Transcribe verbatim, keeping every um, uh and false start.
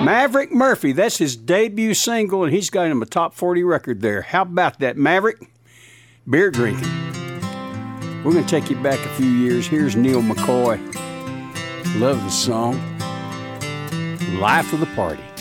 Maverick Murphy, that's his debut single, and he's got him a top forty record there. How about that, Maverick? Beer drinking. We're going to take you back a few years. Here's Neil McCoy. Love the song. Life of the Party.